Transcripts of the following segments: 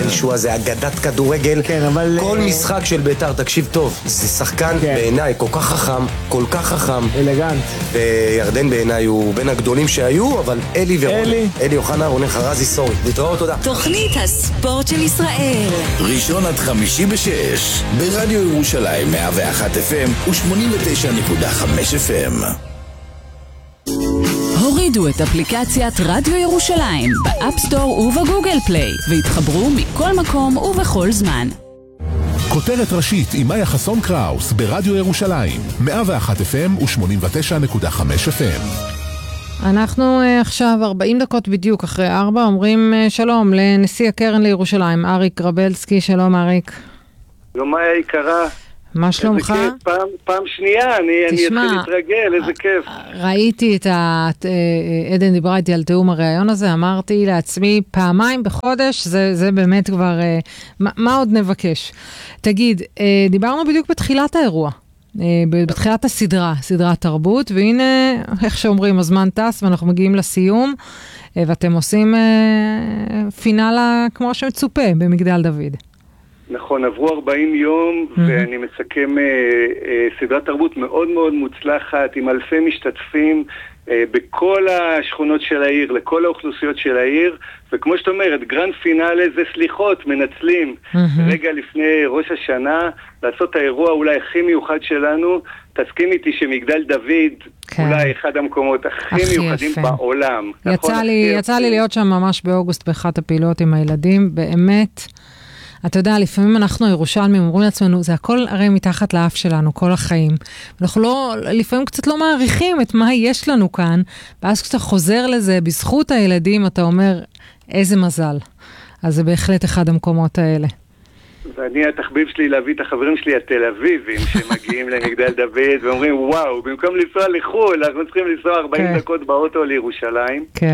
ישוע זה אגדת כדורגל. כן, אבל... כל משחק של בית"ר, תקשיב טוב, זה שחקן בעיניי כל כך חכם, כל כך חכם. אלגנט. וירדן בעיניי הוא בין הגדולים שהיו, אבל אלי אוחנה, רונן חרזי, סורי. להתראות, תודה. תוכנית הספורט של ישראל. ראשון עד חמישי ב-6, ברדיו ירושלים 101 FM ו-89.5 FM. הורידו את אפליקציית רדיו ירושלים באפסטור ובגוגל פליי והתחברו מכל מקום ובכל זמן. כותרת ראשית עם מאיה חסון קראוס ברדיו ירושלים 101 FM ו-89.5 FM. אנחנו עכשיו 40 דקות בדיוק אחרי 4 אומרים שלום לנשיא הקרן לירושלים אריק גרבלסקי. שלום אריק. שלום מאיה יקרה. מה שלומך? פעם שנייה, אני אתחיל להתרגל, איזה כיף. ראיתי את עדן דיברה איתי על תיאום הראיון הזה, אמרתי לעצמי פעמיים בחודש, זה באמת כבר, מה עוד נבקש? תגיד, דיברנו בדיוק בתחילת האירוע, בתחילת סדרת תרבות, והנה, איך שאומרים, הזמן טס ואנחנו מגיעים לסיום, ואתם עושים פינאלה כמו שמצופה במגדל דוד. נכון, עברו 40 יום ואני מסכם סדרת תרבות מאוד מאוד מוצלחת עם אלפי משתתפים בכל השכונות של העיר, לכל האוכלוסיות של העיר, וכמו שאת אומרת, גרנד פינאלה זה סליחות, מנצלים רגע לפני ראש השנה, לעשות האירוע אולי הכי מיוחד שלנו. תסכים איתי שמגדל דוד אולי אחד המקומות הכי מיוחדים בעולם. יצא לי להיות שם ממש באוגוסט באחת הפעילות עם הילדים, באמת. אתה יודע, לפעמים אנחנו ירושלמים אומרים לעצמנו, זה הכל הרי מתחת לאף שלנו, כל החיים. אנחנו לפעמים קצת לא מעריכים את מה יש לנו כאן, ואז כשאתה חוזר לזה, בזכות הילדים, אתה אומר, איזה מזל. אז זה בהחלט אחד המקומות האלה. ואני, התחביב שלי להביא את החברים שלי התל אביבים, שמגיעים למגדל דוד, ואומרים, וואו, במקום לנסוע לחול, אנחנו צריכים לנסוע 40 דקות באוטו לירושלים. כן.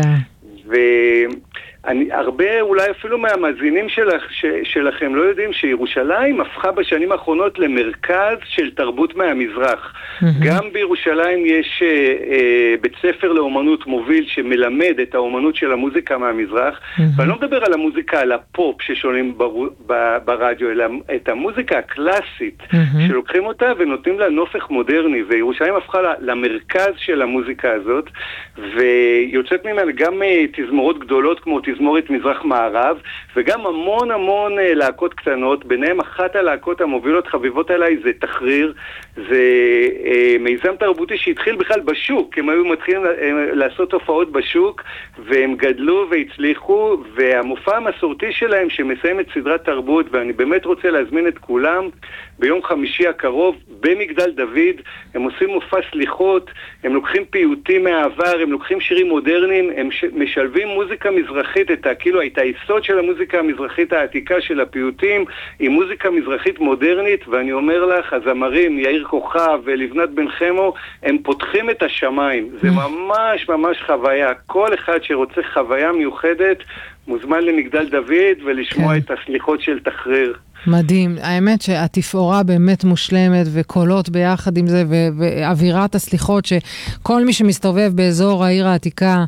הרבה אולי אפילו מהמאזינים שלכם לא יודעים שירושלים הפכה בשנים האחרונות למרכז של תרבות מהמזרח. גם בירושלים יש בית ספר לאומנות מוביל שמלמד את האומנות של המוזיקה מהמזרח, ואני לא מדבר על המוזיקה, על הפופ ששומעים ברדיו, אלא את המוזיקה הקלאסית שלוקחים אותה ונותנים לה נופך מודרני, וירושלים הפכה למרכז של המוזיקה הזאת, ויוצאת ממנה גם תזמורות גדולות כמו תזמורת מזרח מערב, וגם המון המון להקות קטנות, ביניהם אחת הלהקות המובילות חביבות עליי זה תחריר, זה מיזם תרבותי שהתחיל בכלל בשוק, הם היו מתחילים לעשות הופעות בשוק, והם גדלו והצליחו, והמופע המסורתי שלהם שמסיים את סדרת תרבות, ואני באמת רוצה להזמין את כולם, ביום חמישי הקרוב במגדל דוד, הם עושים מופע סליחות, הם לוקחים פיוטים מהעבר, הם לוקחים שירים מודרניים, הם משלבים מוזיקה מזרחית, כאילו את היסוד של המוזיקה המזרחית העתיקה של הפיוטים, עם מוזיקה מזרחית מודרנית, ואני אומר לך, הזמרים, יאיר כוכב ולבנת בן חמו, הם פותחים את השמיים. זה ממש ממש חוויה. כל אחד שרוצה חוויה מיוחדת, מוזמן למגדל דוד ולשמוע את הסליחות של תחריר. מדהים. האמת שהתפאורה באמת מושלמת, וקולות ביחד עם זה, ואווירת הסליחות, שכל מי שמסתובב באזור העיר העתיקה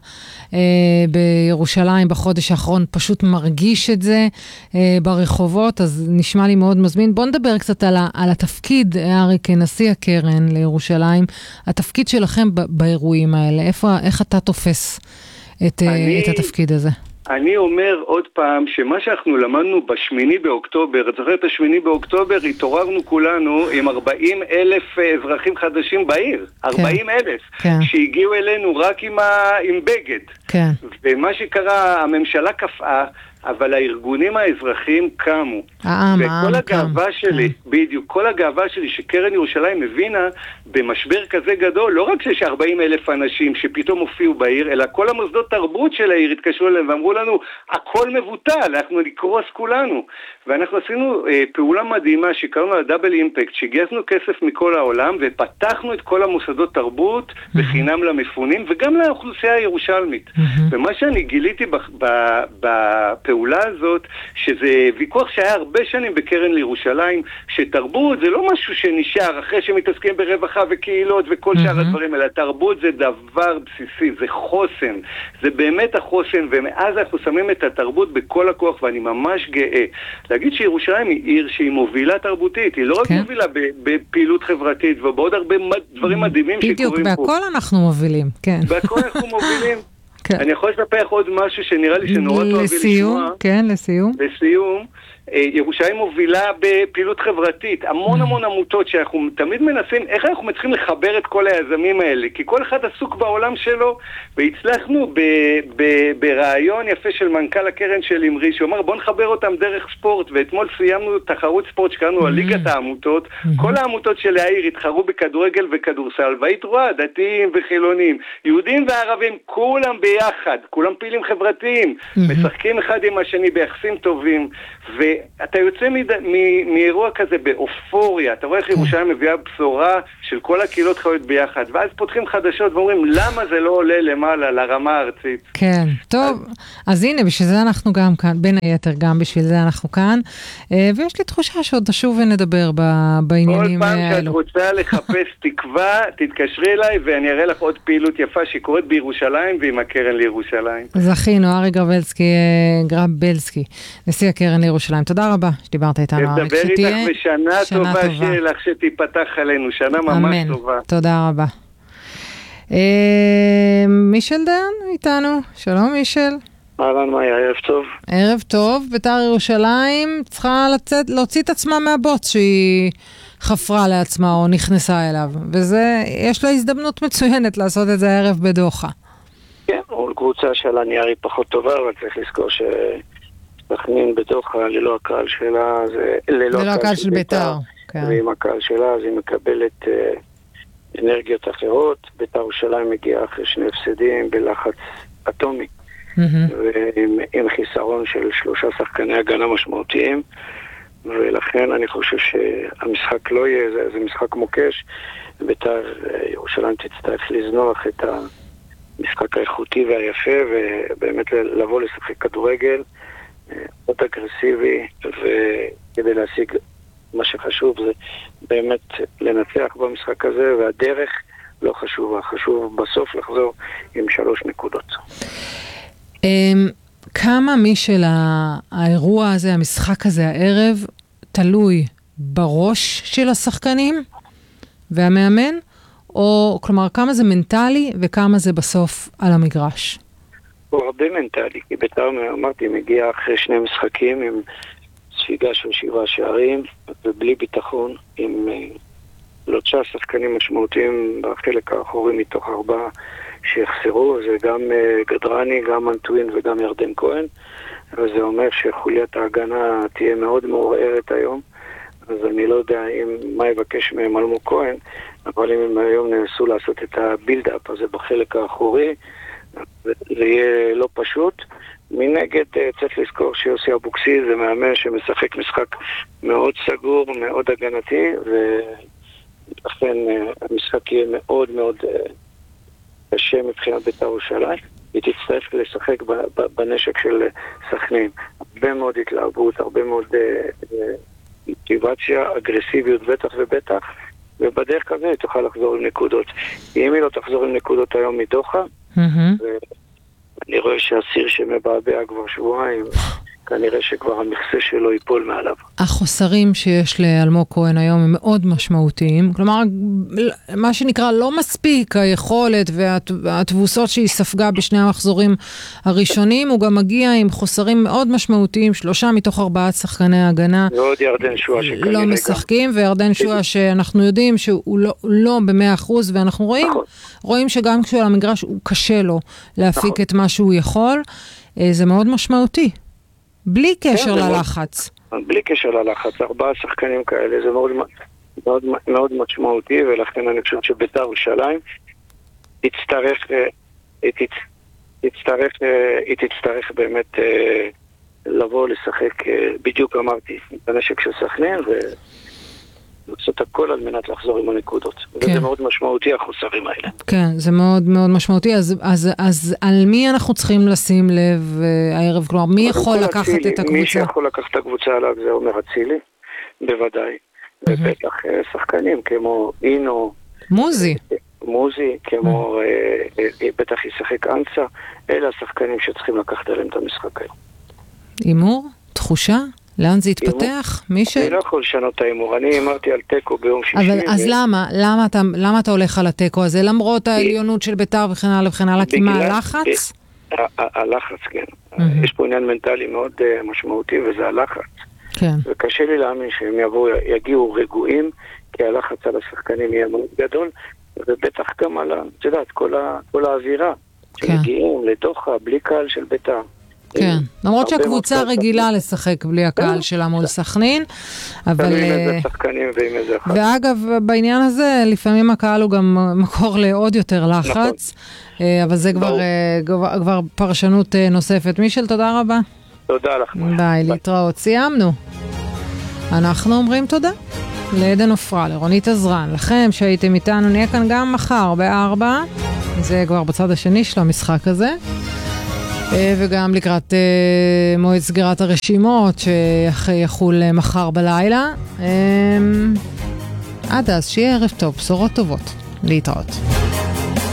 בירושלים בחודש האחרון, פשוט מרגיש את זה ברחובות, אז נשמע לי מאוד מזמין. בוא נדבר קצת על התפקיד, אריק, כנשיא הקרן לירושלים, התפקיד שלכם באירועים האלה. איך אתה תופס את התפקיד הזה? אני אומר עוד פעם שמה שאנחנו למדנו בשמיני באוקטובר, את זוכרת השמיני באוקטובר, התעוררנו כולנו עם 40,000 אזרחים חדשים בעיר, 40,000, שהגיעו אלינו רק עם בגד. ומה שקרה, הממשלה קפאה, אבל הארגונים האזרחיים קמו. וכל הגאווה שלי, בדיוק, כל הגאווה שלי שקרן ירושלים הבינה במשבר כזה גדול, לא רק שיש 40,000 אנשים שפתאום הופיעו בעיר, אלא כל המוסדות תרבות של העיר התקשרו אליהם ואמרו לנו, הכל מבוטל, אנחנו נקרוס כולנו. ואנחנו עשינו פעולה מדהימה שקראנו לה דאבל אימפקט, שגייסנו כסף מכל העולם ופתחנו את כל המוסדות תרבות בחינם למפונים וגם לאוכלוסייה הירושלמית. ומה שאני גיליתי בפעולה הפעולה הזאת, שזה ויכוח שהיה הרבה שנים בקרן לירושלים, שתרבות זה לא משהו שנשאר אחרי שמתעסקים ברווחה וקהילות וכל שאר הדברים, אלא תרבות זה דבר בסיסי, זה חוסן, זה באמת החוסן, ומאז אנחנו שמים את התרבות בכל הכוח, ואני ממש גאה. להגיד שירושלים היא עיר שהיא מובילה תרבותית, היא לא רק מובילה בפעילות חברתית, ובעוד הרבה דברים מדהימים שקורים פה. בדיוק, בהכל אנחנו מובילים, כן. בהכל אנחנו מובילים. אני יכול לספר עוד משהו שנראה לי שנורא טוב לשמוע. כן, לסיום. לסיום, ירושלים מובילה בפעילות חברתית, המון עמותות שאנחנו תמיד מנסים, איך אנחנו מצליחים לחבר את כל היזמים האלה, כי כל אחד עסוק בעולם שלו, והצלחנו ברעיון יפה של מנכ"ל הקרן של אמרי, שאומר בוא נחבר אותם דרך ספורט, ואתמול סיימנו תחרות ספורט שקראנו על ליגת העמותות, כל העמותות של העיר התחרו בכדורגל וכדורסל, והיית רואה דתיים וחילונים, יהודים וערבים, כולם ביחד, כולם פעילים חברתיים, משחקים אחד עם השני ביחסים טובים, ואתה יוצא מאירוע כזה באופוריה, אתה רואה איך ירושלים מביאה בשורה של כל הקהילות חיות ביחד, ואז פותחים חדשות ואומרים למה זה לא עולה למעלה, לרמה הארצית. כן, טוב, אז הנה, בשביל זה אנחנו גם כאן, בין היתר גם בשביל זה אנחנו כאן, ויש לי תחושה שעוד נשוב ונדבר בעניינים האלו. כל פעם שאת רוצה לחפש תקווה, תתקשרי אליי ואני אראה לך עוד פעילות יפה שקורית בירושלים ועם הקרן לירושלים. זכינו, ארי גרבלסקי, נשיא הקרן לירושלים. תודה רבה שדיברת איתנו, אריק. נדבר איתך ושנה טובה שיהיה לך שתיפתח עלינו, שנה ממש טובה. תודה רבה. מישל דן איתנו, שלום מישל. אהלן מאיה, ערב טוב. ערב טוב, בית"ר ירושלים צריכה להוציא את עצמה מהבוץ שהיא חפרה לעצמה או נכנסה אליו, וזה, יש לה הזדמנות מצוינת לעשות את זה הערב בדוחה. כן, קבוצה של הניארי פחות טובה, אבל צריך לזכור סכנין בדוחה ללא הקהל שלה, ללא הקהל של בית"ר, ועם הקהל שלה אז היא מקבלת אנרגיות אחרות. בית"ר ירושלים מגיעה אחרי שני הפסדים בלחץ אטומי, ועם חיסרון של 3 שחקני הגנה משמעותיים, ולכן אני חושב שהמשחק לא יהיה, זה משחק מוקש. בית"ר ירושלים תצטרך לזנוח את המשחק האיכותי והיפה, ובאמת לבוא לשחק כדורגל מאוד אגרסיבי, וכדי להשיג מה שחשוב זה באמת לנצח במשחק הזה, והדרך לא חשובה, חשוב בסוף לחזור עם 3 נקודות. כמה משל האירוע הזה, המשחק הזה הערב, תלוי בראש של השחקנים והמאמן, או כלומר כמה זה מנטלי וכמה זה בסוף על המגרש? הוא הרבה מנטלי, כי בית"ר, אמרתי, מגיע אחרי 2 משחקים עם ספיגה של 7 שערים, ובלי ביטחון, עם 3 שחקנים משמעותיים בחלק האחורי מתוך 4 שיחסרו, זה גם גדרני, גם אנטווין וגם ירדן כהן, וזה אומר שחוליית ההגנה תהיה מאוד מעורערת היום, אז אני לא יודע מה יבקש מהם אלמוג כהן, אבל אם הם היום ננסו לעשות את הבילדאפ הזה בחלק האחורי, זה יהיה לא פשוט. מנגד צריך לזכור שיוסי אבוקסיס זה מאמן שמשחק משחק מאוד סגור, מאוד הגנתי, ולכן המשחק יהיה מאוד מאוד קשה מבחינת בית"ר ירושלים. היא תצטרך לשחק בנשק של סכנין. הרבה מאוד התלהבות, הרבה מאוד מוטיבציה, אגרסיביות בטח ובטח, ובדרך כזה היא תוכל לחזור עם נקודות. אם היא לא תחזור עם נקודות היום מדוחה, אני רואה שהסיר שמבעבע כבר שבועיים, כנראה שכבר המכסה שלו ייפול מעליו. החוסרים שיש לאלמוג כהן היום הם מאוד משמעותיים, כלומר, מה שנקרא לא מספיק היכולת והתבוסות שהיא ספגה בשני המחזורים הראשונים, הוא גם מגיע עם חוסרים מאוד משמעותיים, 3 מתוך 4 שחקני ההגנה. ועוד ירדן שואה שכנראה לא משחקים, וירדן שואה שאנחנו יודעים שהוא לא ב100%, ואנחנו רואים שגם כשהוא על המגרש הוא קשה לו להפיק את מה שהוא יכול, זה מאוד משמעותי. בלי קשר ללחץ. בלי קשר ללחץ, 4 שחקנים כאלה, זה מאוד, מאוד, מאוד משמעותי, ולכן אני חושב שבית"ר ירושלים היא תצטרך באמת לבוא לשחק, בדיוק אמרתי, בנשק של סכנין, לעשות הכל על מנת לחזור עם הנקודות. כן. וזה מאוד משמעותי, החוסרים האלה. כן, זה מאוד מאוד משמעותי. אז על מי אנחנו צריכים לשים לב הערב? כלומר, מי יכול לקחת את הקבוצה? מי שיכול לקחת את הקבוצה עליו זה עומר אצילי, בוודאי. ובטח שחקנים כמו אינו, מוזי, כמו בטח ישחק אנסה, אלה השחקנים שצריכים לקחת עליהם את המשחק היום. אימור? תחושה? לאן זה יתפתח? אני לא יכול לשנות את האימור, אני אמרתי על טקו ביום שישי. אז למה אתה הולך על הטקו הזה? למרות העליונות של בית"ר וכן הלאה, כי מה, הלחץ? הלחץ, כן. יש פה עניין מנטלי מאוד משמעותי, וזה הלחץ. כן. וקשה לי להאמין שהם יגיעו רגועים, כי הלחץ על השחקנים יהיה מאוד גדול, ובטח גם על, את יודעת, כל האווירה, שמגיעים לתוך בלי קהל של בית"ר. כן, למרות שהקבוצה רגילה לשחק בלי הקהל שלה מול סכנין, אבל... עם איזה שחקנים ועם איזה אחד. ואגב, בעניין הזה, לפעמים הקהל הוא גם מקור לעוד יותר לחץ, אבל זה כבר פרשנות נוספת. מישל, תודה רבה. תודה לך. ביי, להתראות. סיימנו. אנחנו אומרים תודה לעדן עופרה, לרונית עזרן, לכם שהייתם איתנו, נהיה כאן גם מחר ב-4, זה כבר בצד השני של המשחק הזה. וגם לקראת מועד סגירת הרשימות שיחול מחר בלילה. עד אז שיהיה ערב טוב, בשורות טובות, להתראות.